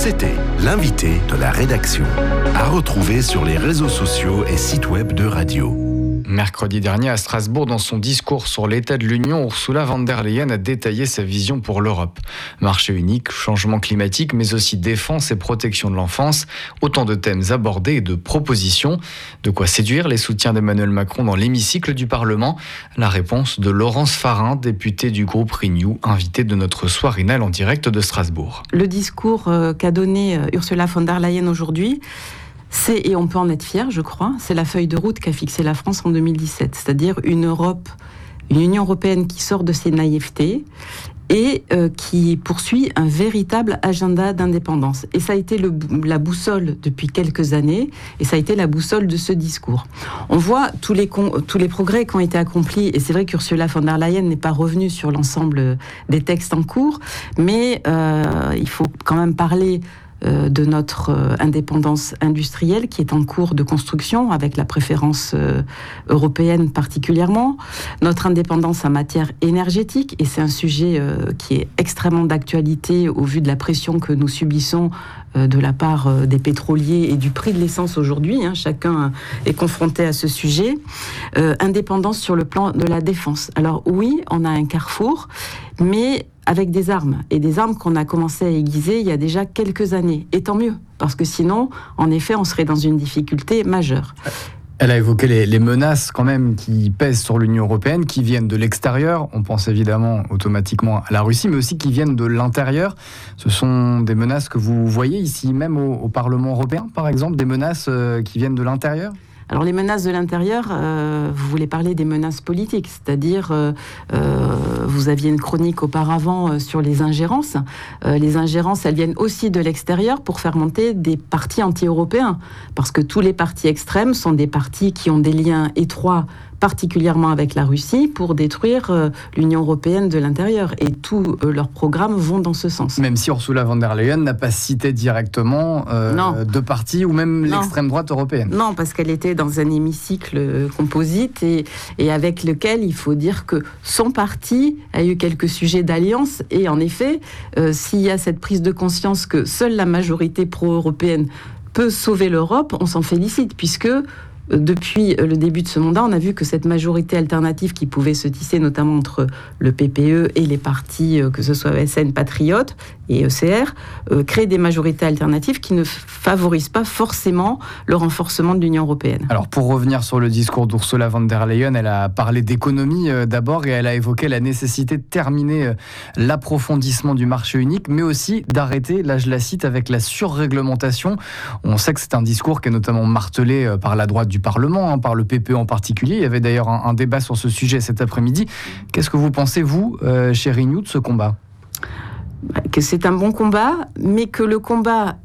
C'était l'invité de la rédaction, à retrouver sur les réseaux sociaux et sites web de Radio. Mercredi dernier à Strasbourg, dans son discours sur l'état de l'Union, Ursula von der Leyen a détaillé sa vision pour l'Europe. Marché unique, changement climatique, mais aussi défense et protection de l'enfance. Autant de thèmes abordés et de propositions. De quoi séduire les soutiens d'Emmanuel Macron dans l'hémicycle du Parlement. La réponse de Laurence Farin, députée du groupe Renew, invitée de notre soirinale en direct de Strasbourg. Le discours qu'a donné Ursula von der Leyen aujourd'hui, et on peut en être fier, je crois, c'est la feuille de route qu'a fixée la France en 2017, c'est-à-dire une Union européenne qui sort de ses naïvetés et qui poursuit un véritable agenda d'indépendance. Et ça a été la boussole depuis quelques années, et ça a été la boussole de ce discours. On voit tous les progrès qui ont été accomplis, et c'est vrai qu'Ursula von der Leyen n'est pas revenue sur l'ensemble des textes en cours, mais il faut quand même parler de notre indépendance industrielle qui est en cours de construction avec la préférence européenne particulièrement, notre indépendance en matière énergétique, et c'est un sujet qui est extrêmement d'actualité au vu de la pression que nous subissons de la part des pétroliers et du prix de l'essence aujourd'hui, chacun est confronté à ce sujet. Indépendance sur le plan de la défense. Alors oui, on a un carrefour, mais avec des armes, et des armes qu'on a commencé à aiguiser il y a déjà quelques années. Et tant mieux, parce que sinon, en effet, on serait dans une difficulté majeure. Elle a évoqué les menaces quand même qui pèsent sur l'Union européenne, qui viennent de l'extérieur. On pense évidemment automatiquement à la Russie, mais aussi qui viennent de l'intérieur. Ce sont des menaces que vous voyez ici même au Parlement européen, par exemple, des menaces qui viennent de l'intérieur ? Alors les menaces de l'intérieur, vous voulez parler des menaces politiques, c'est-à-dire vous aviez une chronique auparavant sur les ingérences. Les ingérences, elles viennent aussi de l'extérieur pour faire monter des partis anti-européens, parce que tous les partis extrêmes sont des partis qui ont des liens étroits, particulièrement avec la Russie, pour détruire l'Union européenne de l'intérieur. Et tous leurs programmes vont dans ce sens. Même si Ursula von der Leyen n'a pas cité directement de partis ou même l'extrême droite européenne. Non, parce qu'elle était dans un hémicycle composite et avec lequel il faut dire que son parti a eu quelques sujets d'alliance. Et en effet, s'il y a cette prise de conscience que seule la majorité pro-européenne peut sauver l'Europe, on s'en félicite, puisque depuis le début de ce mandat, on a vu que cette majorité alternative qui pouvait se tisser notamment entre le PPE et les partis, que ce soit SN, Patriotes et ECR, crée des majorités alternatives qui ne favorisent pas forcément le renforcement de l'Union européenne. Alors pour revenir sur le discours d'Ursula von der Leyen, elle a parlé d'économie d'abord et elle a évoqué la nécessité de terminer l'approfondissement du marché unique, mais aussi d'arrêter, là je la cite, avec la surréglementation. On sait que c'est un discours qui est notamment martelé par la droite du Parlement, par le PPE en particulier. Il y avait d'ailleurs un débat sur ce sujet cet après-midi. Qu'est-ce que vous pensez, vous, chez Renew, de ce combat ? Que c'est un bon combat, mais que le combat,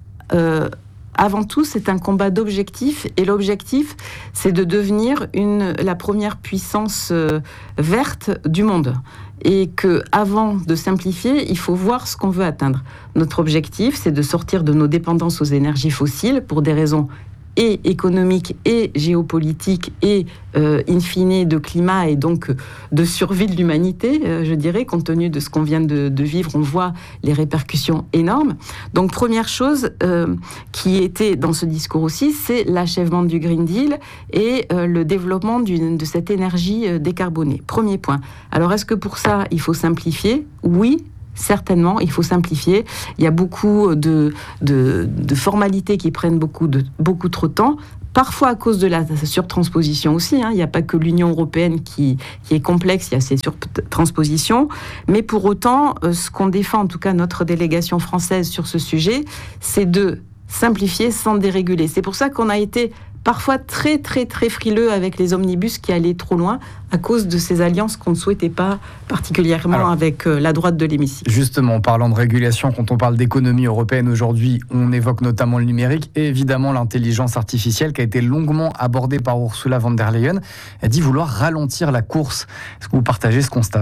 avant tout, c'est un combat d'objectifs. Et l'objectif, c'est de devenir la première puissance verte du monde. Et qu'avant de simplifier, il faut voir ce qu'on veut atteindre. Notre objectif, c'est de sortir de nos dépendances aux énergies fossiles pour des raisons et économique et géopolitique et in fine de climat et donc de survie de l'humanité, je dirais, compte tenu de ce qu'on vient de vivre, on voit les répercussions énormes. Donc première chose qui était dans ce discours aussi, c'est l'achèvement du Green Deal et le développement de cette énergie décarbonée. Premier point. Alors est-ce que pour ça, il faut simplifier ? Oui. Certainement, il faut simplifier. Il y a beaucoup de formalités qui prennent beaucoup trop de temps. Parfois à cause de la surtransposition aussi. Il n'y a pas que l'Union européenne qui est complexe, il y a ces surtranspositions. Mais pour autant, ce qu'on défend, en tout cas notre délégation française sur ce sujet, c'est de simplifier sans déréguler. C'est pour ça qu'on a été parfois très très très frileux avec les omnibus qui allaient trop loin à cause de ces alliances qu'on ne souhaitait pas particulièrement avec la droite de l'hémicycle. Justement, en parlant de régulation, quand on parle d'économie européenne aujourd'hui, on évoque notamment le numérique et évidemment l'intelligence artificielle qui a été longuement abordée par Ursula von der Leyen. Elle dit vouloir ralentir la course. Est-ce que vous partagez ce constat ?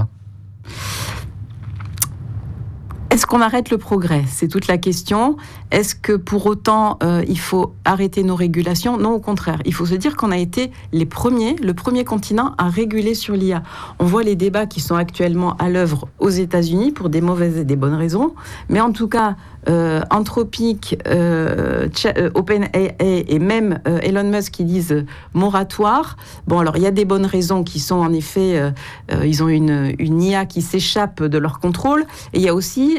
Est-ce qu'on arrête le progrès ? C'est toute la question. Est-ce que pour autant, il faut arrêter nos régulations ? Non, au contraire. Il faut se dire qu'on a été le premier continent à réguler sur l'IA. On voit les débats qui sont actuellement à l'œuvre aux États-Unis pour des mauvaises et des bonnes raisons. Mais en tout cas, Anthropic, OpenAI et même Elon Musk qui disent moratoire. Bon, alors il y a des bonnes raisons qui sont en effet, ils ont une IA qui s'échappe de leur contrôle, et il y a aussi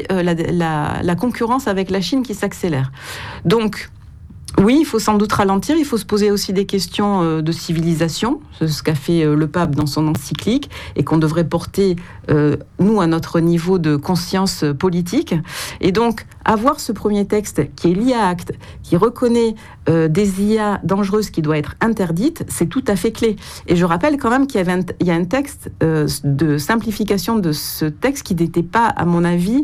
la concurrence avec la Chine qui s'accélère. Donc, oui, il faut sans doute ralentir, il faut se poser aussi des questions de civilisation, ce qu'a fait le pape dans son encyclique, et qu'on devrait porter, nous, à notre niveau de conscience politique. Et donc, avoir ce premier texte qui est l'IA Act, qui reconnaît des IA dangereuses qui doivent être interdites, c'est tout à fait clé. Et je rappelle quand même qu'il y a un texte de simplification de ce texte qui n'était pas, à mon avis,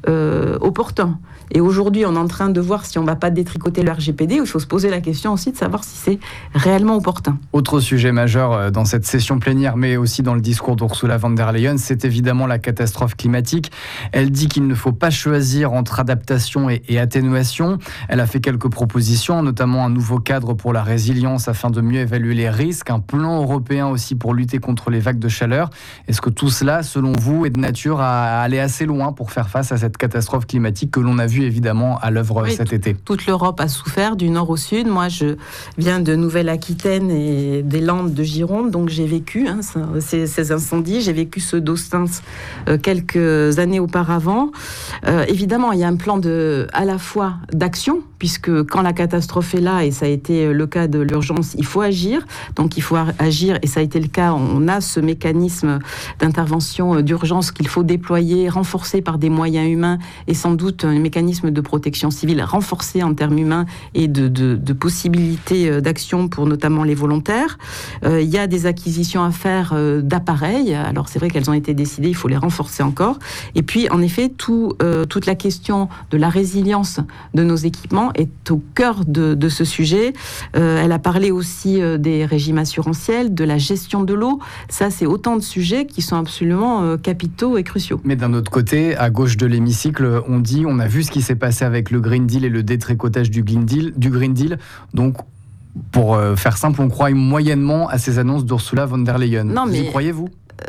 opportun. Et aujourd'hui, on est en train de voir si on ne va pas détricoter le RGPD, où il faut se poser la question aussi de savoir si c'est réellement opportun. Autre sujet majeur dans cette session plénière, mais aussi dans le discours d'Ursula von der Leyen, c'est évidemment la catastrophe climatique. Elle dit qu'il ne faut pas choisir entre adaptation et atténuation. Elle a fait quelques propositions, notamment un nouveau cadre pour la résilience afin de mieux évaluer les risques, un plan européen aussi pour lutter contre les vagues de chaleur. Est-ce que tout cela, selon vous, est de nature à aller assez loin pour faire face à cette catastrophe climatique que l'on a vue évidemment à l'œuvre cet été? Toute l'Europe a souffert, du nord au sud. Moi, je viens de Nouvelle-Aquitaine et des Landes de Gironde, donc j'ai vécu ces incendies. J'ai vécu ceux d'Austins quelques années auparavant. Évidemment, il y a un plan à la fois d'action, puisque quand la catastrophe est là, et ça a été le cas de l'urgence, il faut agir. Donc il faut agir, et ça a été le cas. On a ce mécanisme d'intervention d'urgence qu'il faut déployer, renforcer par des moyens humains, et sans doute un mécanisme de protection civile renforcé en termes humains et de possibilités d'action pour notamment les volontaires. Il y a des acquisitions à faire d'appareils. Alors c'est vrai qu'elles ont été décidées, il faut les renforcer encore. Et puis en effet, toute la question de la résilience de nos équipements est au cœur de ce sujet. Elle a parlé aussi des régimes assurantiels, de la gestion de l'eau. Ça, c'est autant de sujets qui sont absolument capitaux et cruciaux. Mais d'un autre côté, à gauche de l'hémicycle, on a vu ce qui s'est passé avec le Green Deal et le détricotage du Green Deal. Donc, pour faire simple, on croit moyennement à ces annonces d'Ursula von der Leyen. Vous y croyez-vous ?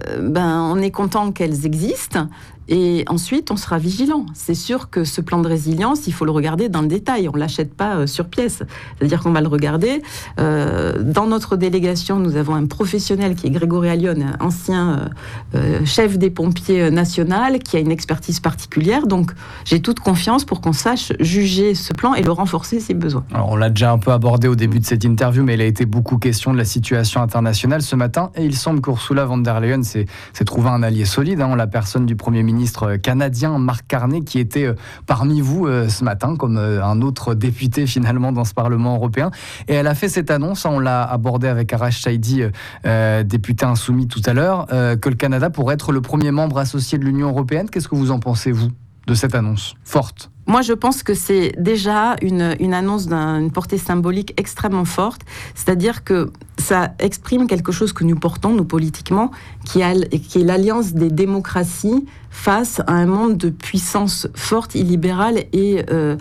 On est content qu'elles existent. Et ensuite, on sera vigilant. C'est sûr que ce plan de résilience, il faut le regarder dans le détail. On ne l'achète pas sur pièce. C'est-à-dire qu'on va le regarder. Dans notre délégation, nous avons un professionnel qui est Grégory Allione, ancien chef des pompiers national, qui a une expertise particulière. Donc, j'ai toute confiance pour qu'on sache juger ce plan et le renforcer si besoin. Alors, on l'a déjà un peu abordé au début de cette interview, mais il a été beaucoup question de la situation internationale ce matin. Et il semble qu'Ursula von der Leyen s'est trouvé un allié solide, en la personne du Premier ministre canadien Mark Carney, qui était parmi vous ce matin comme un autre député finalement dans ce Parlement européen, et elle a fait cette annonce, on l'a abordé avec Arash Saidi, député insoumis tout à l'heure, que le Canada pourrait être le premier membre associé de l'Union européenne. Qu'est-ce que vous en pensez, vous, de cette annonce forte ? Moi, je pense que c'est déjà une annonce d'une portée symbolique extrêmement forte. C'est-à-dire que ça exprime quelque chose que nous portons, nous, politiquement, qui est l'alliance des démocraties face à un monde de puissance forte, illibérale et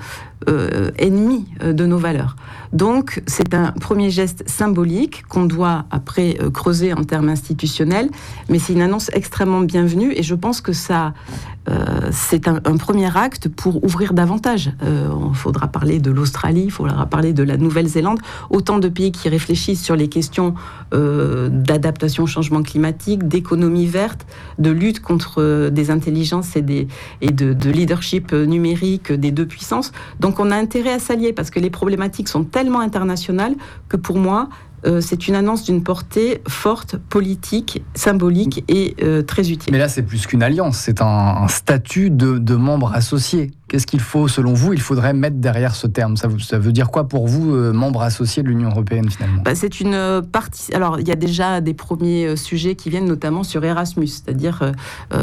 ennemie de nos valeurs. Donc, c'est un premier geste symbolique qu'on doit après creuser en termes institutionnels, mais c'est une annonce extrêmement bienvenue, et je pense que ça, c'est un premier acte pour ouvrir davantage. Il faudra parler de l'Australie, il faudra parler de la Nouvelle-Zélande, autant de pays qui réfléchissent sur les questions d'adaptation au changement climatique, d'économie verte, de lutte contre des intelligences et de leadership numérique des deux puissances. Donc on a intérêt à s'allier, parce que les problématiques sont tellement internationales que pour moi, c'est une annonce d'une portée forte, politique, symbolique et très utile. Mais là, c'est plus qu'une alliance, c'est un statut de membre associé. Qu'est-ce qu'il faut, selon vous, il faudrait mettre derrière ce terme ? Ça veut dire quoi pour vous, membre associé de l'Union européenne, finalement ? C'est une partie... Alors, il y a déjà des premiers sujets qui viennent notamment sur Erasmus, c'est-à-dire...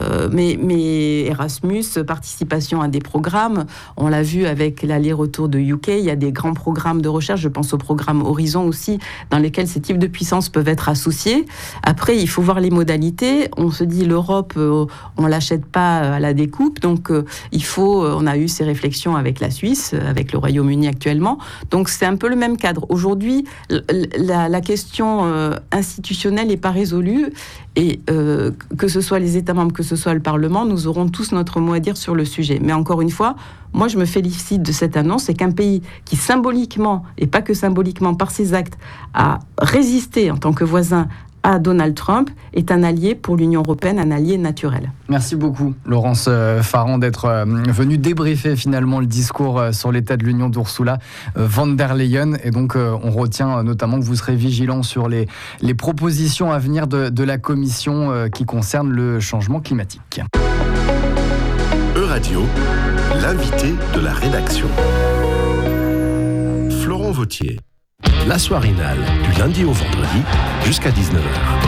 mais Erasmus, participation à des programmes, on l'a vu avec l'aller-retour de UK, il y a des grands programmes de recherche, je pense au programme Horizon aussi, dans lesquels ces types de puissances peuvent être associés. Après, il faut voir les modalités. On se dit, l'Europe, on ne l'achète pas à la découpe, donc on a eu ces réflexions avec la Suisse, avec le Royaume-Uni actuellement. Donc c'est un peu le même cadre. Aujourd'hui, la question institutionnelle n'est pas résolue et que ce soit les États membres, que ce soit le Parlement, nous aurons tous notre mot à dire sur le sujet. Mais encore une fois, moi je me félicite de cette annonce, c'est qu'un pays qui symboliquement, et pas que symboliquement par ses actes, a résisté en tant que voisin à Donald Trump, est un allié pour l'Union européenne, un allié naturel. Merci beaucoup, Laurence Farrand, d'être venue débriefer finalement le discours sur l'état de l'Union d'Ursula von der Leyen. Et donc, on retient notamment que vous serez vigilant sur les propositions à venir de la Commission qui concernent le changement climatique. Euradio, l'invité de la rédaction. Florent Vautier. La soirinale, du lundi au vendredi, jusqu'à 19h.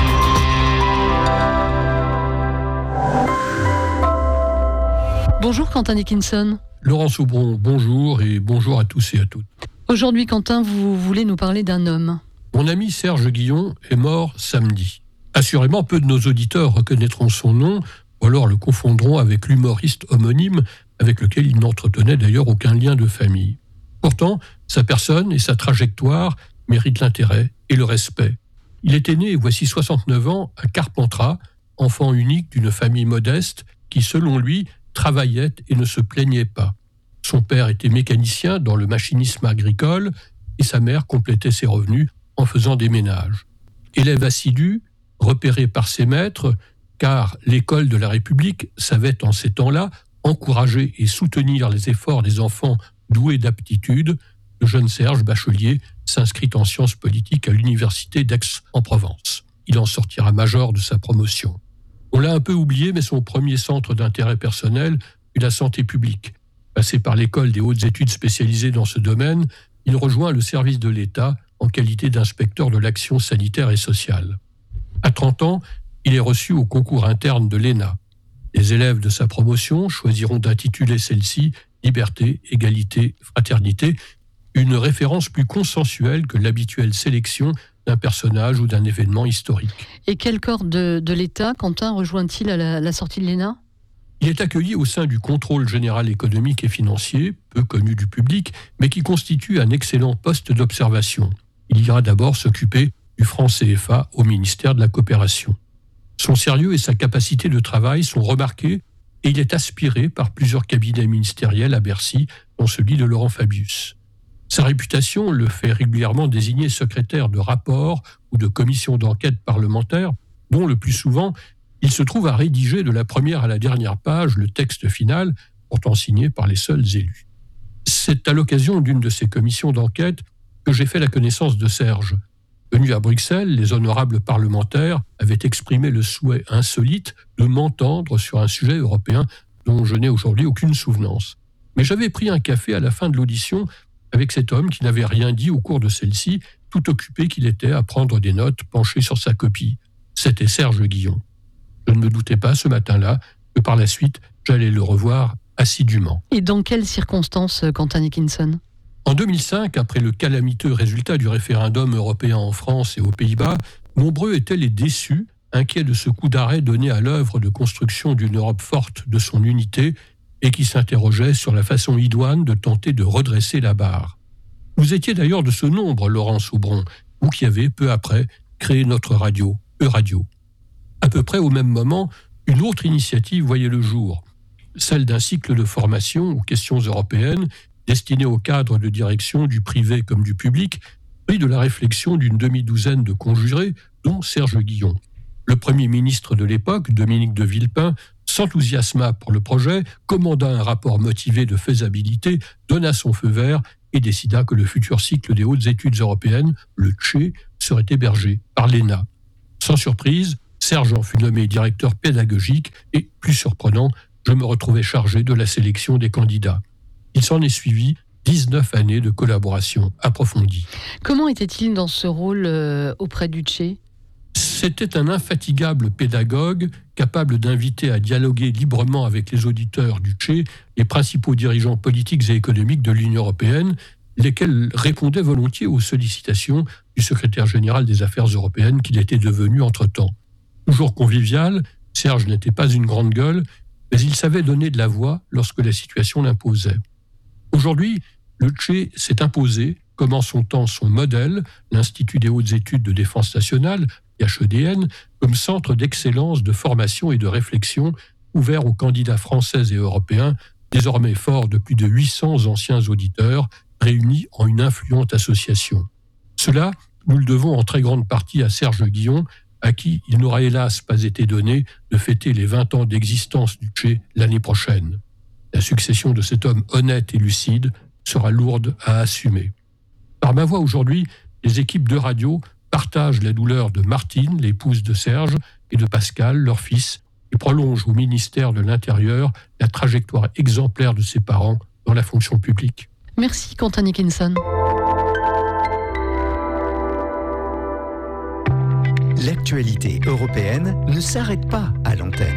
Bonjour Quentin Dickinson. Laurence Aubron, bonjour et bonjour à tous et à toutes. Aujourd'hui, Quentin, vous voulez nous parler d'un homme. Mon ami Serge Guillon est mort samedi. Assurément, peu de nos auditeurs reconnaîtront son nom ou alors le confondront avec l'humoriste homonyme avec lequel il n'entretenait d'ailleurs aucun lien de famille. Pourtant, sa personne et sa trajectoire méritent l'intérêt et le respect. Il était né, voici 69 ans, à Carpentras, enfant unique d'une famille modeste qui, selon lui, travaillait et ne se plaignait pas. Son père était mécanicien dans le machinisme agricole et sa mère complétait ses revenus en faisant des ménages. Élève assidu, repéré par ses maîtres, car l'école de la République savait en ces temps-là encourager et soutenir les efforts des enfants doué d'aptitude, le jeune Serge bachelier s'inscrit en sciences politiques à l'université d'Aix-en-Provence. Il en sortira major de sa promotion. On l'a un peu oublié, mais son premier centre d'intérêt personnel fut la santé publique. Passé par l'école des hautes études spécialisées dans ce domaine, il rejoint le service de l'État en qualité d'inspecteur de l'action sanitaire et sociale. À 30 ans, il est reçu au concours interne de l'ENA. Les élèves de sa promotion choisiront d'intituler celle-ci Liberté, égalité, fraternité, une référence plus consensuelle que l'habituelle sélection d'un personnage ou d'un événement historique. Et quel corps de l'État, Quentin, rejoint-il à la sortie de l'ENA ? Il est accueilli au sein du contrôle général économique et financier, peu connu du public, mais qui constitue un excellent poste d'observation. Il ira d'abord s'occuper du franc CFA au ministère de la Coopération. Son sérieux et sa capacité de travail sont remarqués et il est aspiré par plusieurs cabinets ministériels à Bercy, dont celui de Laurent Fabius. Sa réputation le fait régulièrement désigner secrétaire de rapports ou de commissions d'enquête parlementaires, dont le plus souvent, il se trouve à rédiger de la première à la dernière page le texte final, pourtant signé par les seuls élus. C'est à l'occasion d'une de ces commissions d'enquête que j'ai fait la connaissance de Serge. Venu à Bruxelles, les honorables parlementaires avaient exprimé le souhait insolite de m'entendre sur un sujet européen dont je n'ai aujourd'hui aucune souvenance. Mais j'avais pris un café à la fin de l'audition avec cet homme qui n'avait rien dit au cours de celle-ci, tout occupé qu'il était à prendre des notes penché sur sa copie. C'était Serge Guillon. Je ne me doutais pas ce matin-là que par la suite, j'allais le revoir assidûment. Et dans quelles circonstances, Quentin Dickinson ? En 2005, après le calamiteux résultat du référendum européen en France et aux Pays-Bas, nombreux étaient les déçus, inquiets de ce coup d'arrêt donné à l'œuvre de construction d'une Europe forte de son unité et qui s'interrogeaient sur la façon idoine de tenter de redresser la barre. Vous étiez d'ailleurs de ce nombre, Laurence Aubron, vous qui avez, peu après, créé notre radio, Euradio. À peu près au même moment, une autre initiative voyait le jour, celle d'un cycle de formation aux questions européennes destiné au cadre de direction du privé comme du public, pris de la réflexion d'une demi-douzaine de conjurés, dont Serge Guillon. Le Premier ministre de l'époque, Dominique de Villepin, s'enthousiasma pour le projet, commanda un rapport motivé de faisabilité, donna son feu vert et décida que le futur cycle des hautes études européennes, le TCHE, serait hébergé par l'ENA. Sans surprise, Serge en fut nommé directeur pédagogique et, plus surprenant, je me retrouvais chargé de la sélection des candidats. Il s'en est suivi 19 années de collaboration approfondie. Comment était-il dans ce rôle auprès du TCHE ? C'était un infatigable pédagogue capable d'inviter à dialoguer librement avec les auditeurs du TCHE les principaux dirigeants politiques et économiques de l'Union européenne, lesquels répondaient volontiers aux sollicitations du secrétaire général des Affaires européennes qu'il était devenu entre-temps. Toujours convivial, Serge n'était pas une grande gueule, mais il savait donner de la voix lorsque la situation l'imposait. Aujourd'hui, le Tché s'est imposé, comme en son temps son modèle, l'Institut des hautes études de défense nationale, IHEDN, comme centre d'excellence de formation et de réflexion ouvert aux candidats français et européens, désormais fort de plus de 800 anciens auditeurs réunis en une influente association. Cela, nous le devons en très grande partie à Serge Guillon, à qui il n'aura hélas pas été donné de fêter les 20 ans d'existence du Tché l'année prochaine. La succession de cet homme honnête et lucide sera lourde à assumer. Par ma voix aujourd'hui, les équipes de radio partagent la douleur de Martine, l'épouse de Serge, et de Pascal, leur fils, et prolongent au ministère de l'Intérieur la trajectoire exemplaire de ses parents dans la fonction publique. Merci Quentin Nickinson. L'actualité européenne ne s'arrête pas à l'antenne.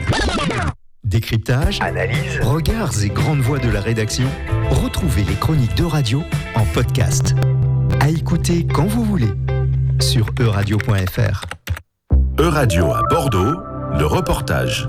Décryptage, analyse, regards et grandes voix de la rédaction. Retrouvez les chroniques d'Euradio en podcast. À écouter quand vous voulez sur euradio.fr. Euradio à Bordeaux, le reportage.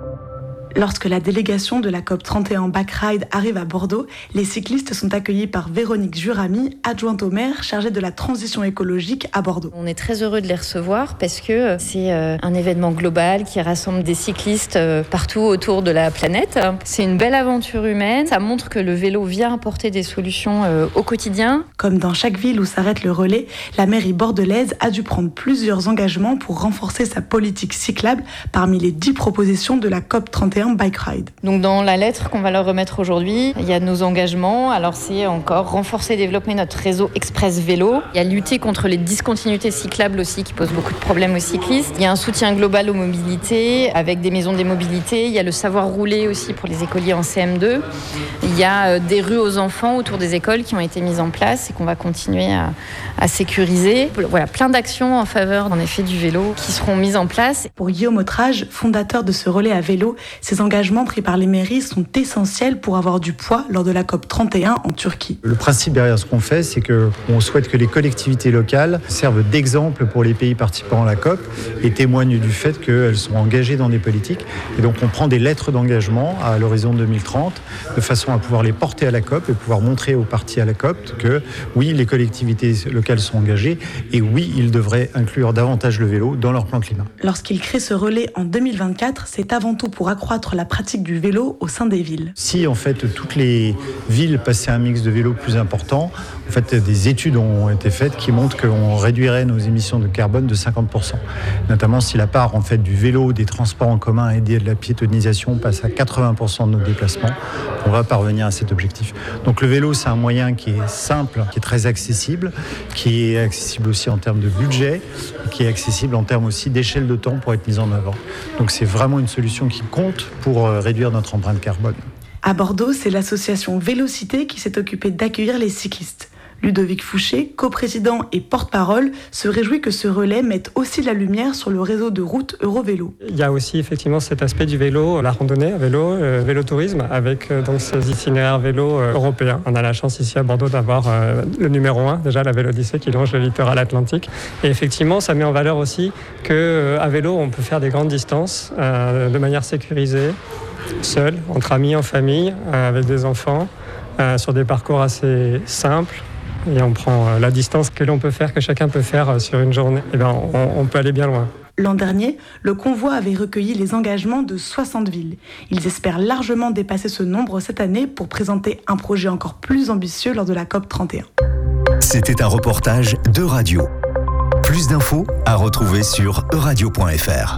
Lorsque la délégation de la COP31 Bike Ride arrive à Bordeaux, les cyclistes sont accueillis par Véronique Jurami, adjointe au maire chargée de la transition écologique à Bordeaux. On est très heureux de les recevoir parce que c'est un événement global qui rassemble des cyclistes partout autour de la planète. C'est une belle aventure humaine, ça montre que le vélo vient apporter des solutions au quotidien. Comme dans chaque ville où s'arrête le relais, la mairie bordelaise a dû prendre plusieurs engagements pour renforcer sa politique cyclable parmi les 10 propositions de la COP31 Bike Ride. Donc dans la lettre qu'on va leur remettre aujourd'hui, il y a nos engagements. Alors c'est encore renforcer et développer notre réseau express vélo. Il y a lutter contre les discontinuités cyclables aussi qui posent beaucoup de problèmes aux cyclistes. Il y a un soutien global aux mobilités avec des maisons des mobilités. Il y a le savoir rouler aussi pour les écoliers en CM2. Il y a des rues aux enfants autour des écoles qui ont été mises en place et qu'on va continuer à sécuriser. Voilà, plein d'actions en faveur en effet du vélo qui seront mises en place. Pour Guillaume Autrage, fondateur de ce relais à vélo, ces engagements pris par les mairies sont essentiels pour avoir du poids lors de la COP31 en Turquie. Le principe derrière ce qu'on fait, c'est qu'on souhaite que les collectivités locales servent d'exemple pour les pays participants à la COP et témoignent du fait qu'elles sont engagées dans des politiques. Et donc on prend des lettres d'engagement à l'horizon 2030 de façon à pouvoir les porter à la COP et pouvoir montrer aux parties à la COP que oui, les collectivités locales sont engagées et oui, ils devraient inclure davantage le vélo dans leur plan climat. Lorsqu'ils créent ce relais en 2024, c'est avant tout pour accroître la pratique du vélo au sein des villes. Si en fait toutes les villes passaient un mix de vélo plus important, en fait des études ont été faites qui montrent qu'on réduirait nos émissions de carbone de 50%. Notamment si la part en fait du vélo, des transports en commun et de la piétonisation passe à 80% de nos déplacements, on va parvenir à cet objectif. Donc le vélo, c'est un moyen qui est simple, qui est très accessible, qui est accessible aussi en termes de budget, qui est accessible en termes aussi d'échelle de temps pour être mis en œuvre. Donc c'est vraiment une solution qui compte pour réduire notre empreinte carbone. À Bordeaux, c'est l'association Vélocité qui s'est occupée d'accueillir les cyclistes. Ludovic Fouché, coprésident et porte-parole, se réjouit que ce relais mette aussi la lumière sur le réseau de routes Eurovélo. Il y a aussi effectivement cet aspect du vélo, la randonnée à vélo, vélotourisme, avec donc ces itinéraires vélo européens. On a la chance ici à Bordeaux d'avoir le numéro 1, déjà la Vélodyssée qui longe le littoral atlantique. Et effectivement, ça met en valeur aussi qu'à vélo, on peut faire des grandes distances de manière sécurisée, seul, entre amis, en famille, avec des enfants, sur des parcours assez simples. Et on prend la distance que l'on peut faire, que chacun peut faire sur une journée. Et bien, on peut aller bien loin. L'an dernier, le convoi avait recueilli les engagements de 60 villes. Ils espèrent largement dépasser ce nombre cette année pour présenter un projet encore plus ambitieux lors de la COP31. C'était un reportage d'Euradio. Plus d'infos à retrouver sur euradio.fr.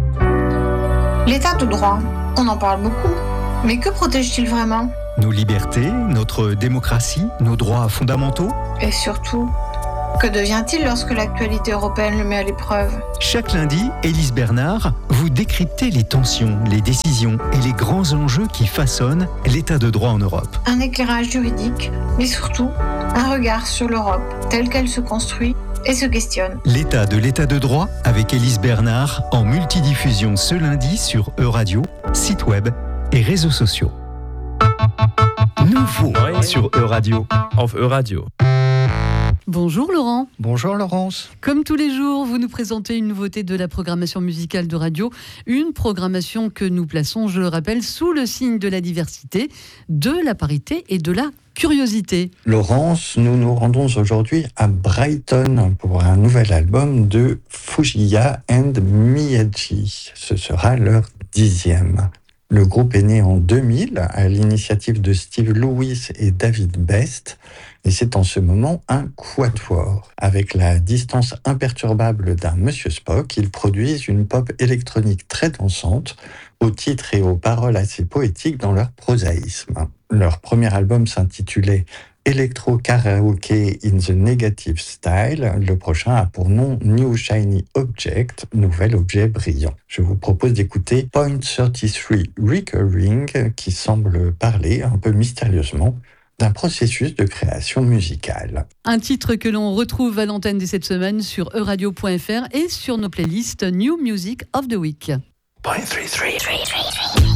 L'état de droit, on en parle beaucoup. Mais que protège-t-il vraiment ? Nos libertés, notre démocratie, nos droits fondamentaux. Et surtout, que devient-il lorsque l'actualité européenne le met à l'épreuve ? Chaque lundi, Élise Bernard, vous décryptez les tensions, les décisions et les grands enjeux qui façonnent l'état de droit en Europe. Un éclairage juridique, mais surtout, un regard sur l'Europe telle qu'elle se construit et se questionne. L'état de droit avec Élise Bernard en multidiffusion ce lundi sur Euradio, site web et réseaux sociaux. Nouveau sur Euradio. Auf Euradio. Bonjour Laurent. Bonjour Laurence. Comme tous les jours, vous nous présentez une nouveauté de la programmation musicale de radio, une programmation que nous plaçons, je le rappelle, sous le signe de la diversité, de la parité et de la curiosité. Laurence, nous nous rendons aujourd'hui à Brighton pour un nouvel album de Fujiya and Miyagi. Ce sera leur 10e. Le groupe est né en 2000 à l'initiative de Steve Lewis et David Best et c'est en ce moment un quatuor. Avec la distance imperturbable d'un Monsieur Spock, ils produisent une pop électronique très dansante, aux titres et aux paroles assez poétiques dans leur prosaïsme. Leur premier album s'intitulait Electro Karaoke in the Negative Style. Le prochain a pour nom New Shiny Object, nouvel objet brillant. Je vous propose d'écouter Point 33 Recurring, qui semble parler un peu mystérieusement d'un processus de création musicale. Un titre que l'on retrouve à l'antenne dès cette semaine sur euradio.fr et sur nos playlists New Music of the Week. Point 33.